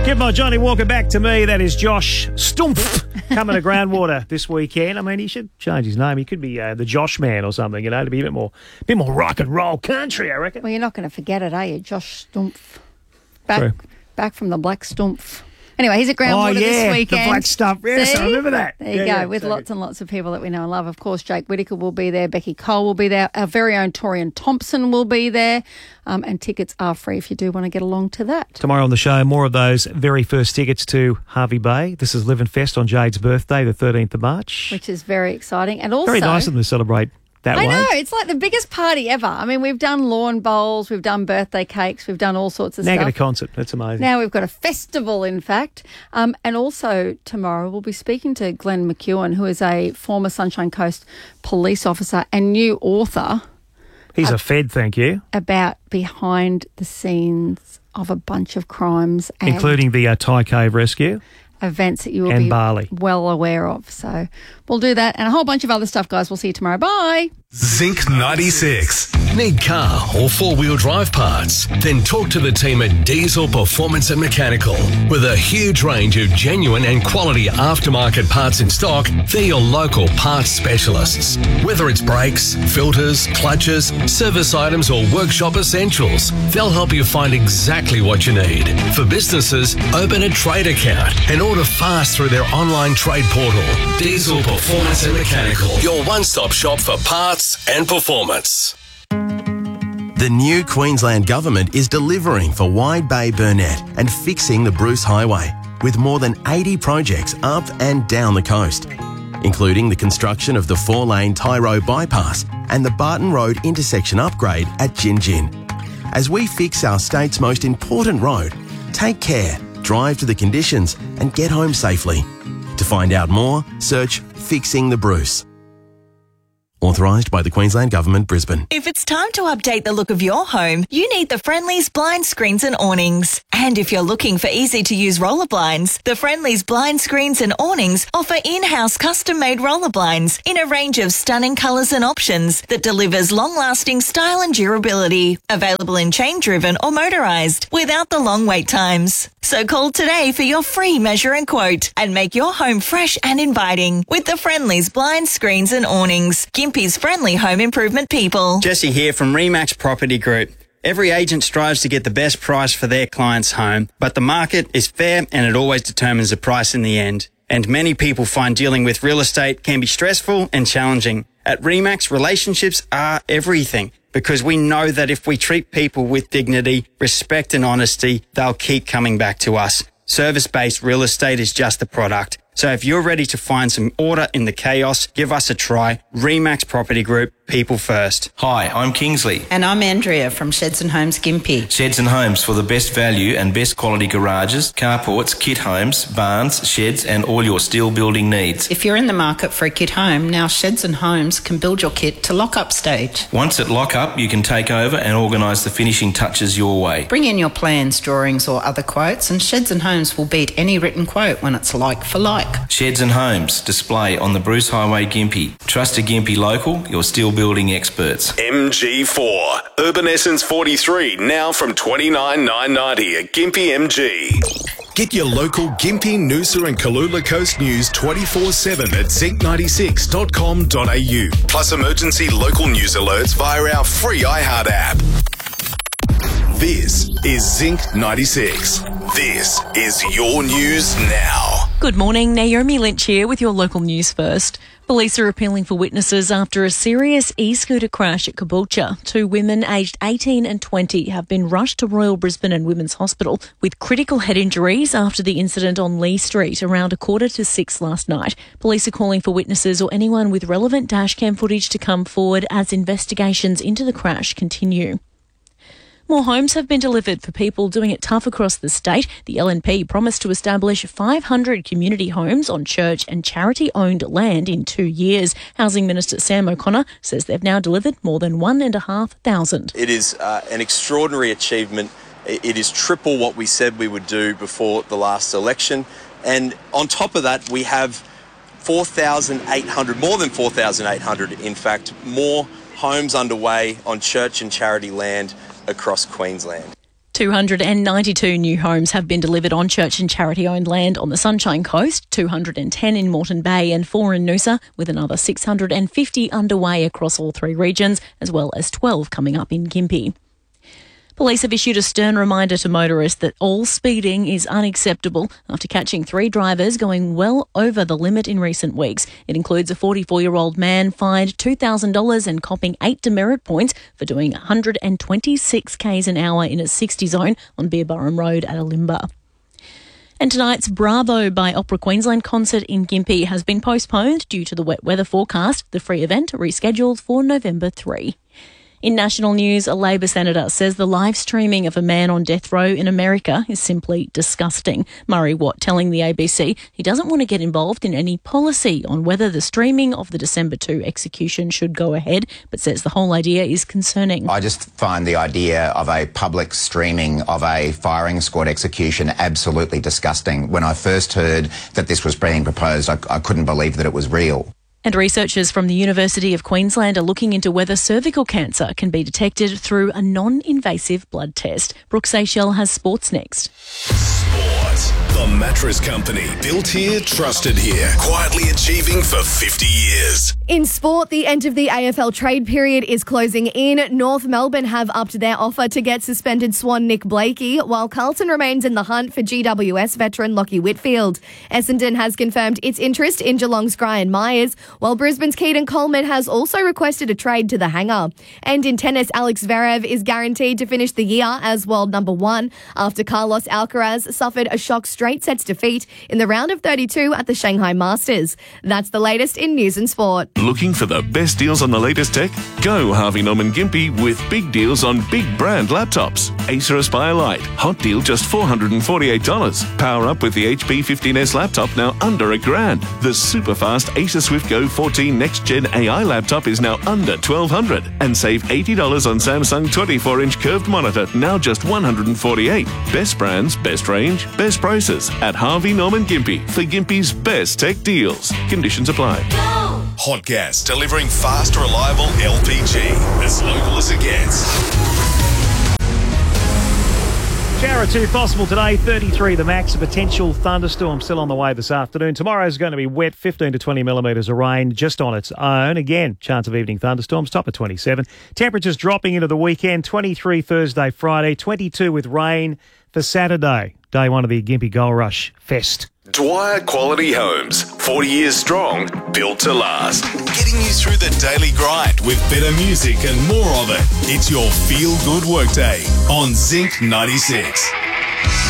Give my Johnny Walker back to me. That is Josh Stumpf coming to Groundwater this weekend. I mean, he should change his name. He could be the Josh Man or something, to be a bit more rock and roll country, I reckon. Well, you're not going to forget it, are you? Josh Stumpf. Back from the Black Stumpf. Anyway, he's at Groundwater this weekend. The Black Stumpf. Yes, I remember that. There you go, with lots and lots of people that we know and love. Of course, Jake Whittaker will be there. Becky Cole will be there. Our very own Torian Thompson will be there. And tickets are free if you do want to get along to that. Tomorrow on the show, more of those very first tickets to Harvey Bay. This is Live and Fest on Jade's birthday, the 13th of March. Which is very exciting. And also, very nice of them to celebrate that way. I know, it's like the biggest party ever. I mean, we've done lawn bowls, we've done birthday cakes, we've done all sorts of stuff. Now get a concert. That's amazing. Now we've got a festival, in fact. And also tomorrow we'll be speaking to Glenn McEwen, who is a former Sunshine Coast police officer and new author. He's a Fed, thank you. About behind the scenes of a bunch of crimes. Including the Thai Cave rescue. Events that you will be well aware of. So we'll do that and a whole bunch of other stuff, guys. We'll see you tomorrow. Bye. Zinc 96. Need car or four-wheel drive parts? Then talk to the team at Diesel Performance and Mechanical. With a huge range of genuine and quality aftermarket parts in stock, they're your local parts specialists. Whether it's brakes, filters, clutches, service items or workshop essentials, they'll help you find exactly what you need. For businesses, open a trade account and order fast through their online trade portal. Diesel Performance and Mechanical, your one-stop shop for parts and performance. The new Queensland Government is delivering for Wide Bay Burnett and fixing the Bruce Highway with more than 80 projects up and down the coast, including the construction of the 4-lane Tyro bypass and the Barton Road intersection upgrade at Gin Gin. As we fix our state's most important road, take care, drive to the conditions and get home safely. To find out more, search Fixing the Bruce. Authorised by the Queensland Government, Brisbane. If it's time to update the look of your home, you need the Friendly's blind screens and awnings. And if you're looking for easy-to-use roller blinds, the Friendly's blind screens and awnings offer in-house custom-made roller blinds in a range of stunning colours and options that delivers long-lasting style and durability. Available in chain-driven or motorised, without the long wait times. So call today for your free measure and quote and make your home fresh and inviting with the Friendly's blind screens and awnings. Gympie's friendly home improvement people. Jesse here from Remax Property Group. Every agent strives to get the best price for their client's home, but the market is fair and it always determines the price in the end. And many people find dealing with real estate can be stressful and challenging. At Remax, relationships are everything, because we know that if we treat people with dignity, respect and honesty, they'll keep coming back to us. Service-based real estate is just a product. So if you're ready to find some order in the chaos, give us a try. Remax Property Group, people first. Hi, I'm Kingsley. And I'm Andrea from Sheds and Homes Gympie. Sheds and Homes for the best value and best quality garages, carports, kit homes, barns, sheds and all your steel building needs. If you're in the market for a kit home, now Sheds and Homes can build your kit to lock-up stage. Once at lock-up, you can take over and organise the finishing touches your way. Bring in your plans, drawings or other quotes and Sheds and Homes will beat any written quote when it's like for like. Sheds and Homes, display on the Bruce Highway, Gympie. Trusted Gympie local, your steel building experts. MG4, Urban Essence 43, now from $29,990 at Gympie MG. Get your local Gympie, Noosa and Kalula Coast news 24/7 at zinc96.com.au. Plus emergency local news alerts via our free iHeart app. This is Zinc 96. This is your news now. Good morning, Naomi Lynch here with your local news first. Police are appealing for witnesses after a serious e-scooter crash at Caboolture. 2 women aged 18 and 20 have been rushed to Royal Brisbane and Women's Hospital with critical head injuries after the incident on Lee Street around 5:45 last night. Police are calling for witnesses or anyone with relevant dashcam footage to come forward as investigations into the crash continue. More homes have been delivered for people doing it tough across the state. The LNP promised to establish 500 community homes on church and charity-owned land in 2 years. Housing Minister Sam O'Connor says they've now delivered more than 1,500. It is an extraordinary achievement. It is triple what we said we would do before the last election. And on top of that, we have 4,800, more than 4,800, in fact, more homes underway on church and charity land across Queensland. 292 new homes have been delivered on church and charity-owned land on the Sunshine Coast, 210 in Moreton Bay and 4 in Noosa, with another 650 underway across all 3 regions, as well as 12 coming up in Gympie. Police have issued a stern reminder to motorists that all speeding is unacceptable after catching 3 drivers going well over the limit in recent weeks. It includes a 44-year-old man fined $2,000 and copping 8 demerit points for doing 126 k's an hour in a 60 zone on Beerburrum Road at Alimba. And tonight's Bravo by Opera Queensland concert in Gympie has been postponed due to the wet weather forecast. The free event rescheduled for November 3. In national news, a Labor senator says the live streaming of a man on death row in America is simply disgusting. Murray Watt telling the ABC he doesn't want to get involved in any policy on whether the streaming of the December 2 execution should go ahead, but says the whole idea is concerning. I just find the idea of a public streaming of a firing squad execution absolutely disgusting. When I first heard that this was being proposed, I couldn't believe that it was real. And researchers from the University of Queensland are looking into whether cervical cancer can be detected through a non-invasive blood test. Brooke Seychelles has sports next. Sport. The Mattress Company. Built here, trusted here. Quietly achieving for 50 years. In sport, the end of the AFL trade period is closing in. North Melbourne have upped their offer to get suspended Swan Nick Blakey, while Carlton remains in the hunt for GWS veteran Lockie Whitfield. Essendon has confirmed its interest in Geelong's Gryan Myers, while Brisbane's Keaton Coleman has also requested a trade to the hangar. And in tennis, Alex Zverev is guaranteed to finish the year as world number 1 after Carlos Alcaraz suffered a shock straight sets defeat in the round of 32 at the Shanghai Masters. That's the latest in news and sport. Looking for the best deals on the latest tech? Go Harvey Norman Gympie with big deals on big brand laptops. Acer Aspire Lite, hot deal just $448. Power up with the HP 15S laptop now under $1,000. The super fast Acer Swift Go 14 Next Gen AI laptop is now under $1,200. And save $80 on Samsung 24-inch curved monitor, now just $148. Best brands, best range, best prices at Harvey Norman Gympie for Gympie's best tech deals. Conditions apply. Hot gas, delivering fast, reliable LPG. As local as it gets. Shower or 2 possible today, 33 the max. A potential thunderstorm still on the way this afternoon. Tomorrow's going to be wet, 15 to 20 millimetres of rain just on its own. Again, chance of evening thunderstorms, top of 27. Temperatures dropping into the weekend, 23 Thursday, Friday, 22 with rain for Saturday. Day 1 of the Gympie Gold Rush Fest. Dwyer Quality Homes, 40 years strong, built to last. Getting you through the daily grind with better music and more of it. It's your feel-good workday on Zinc 96.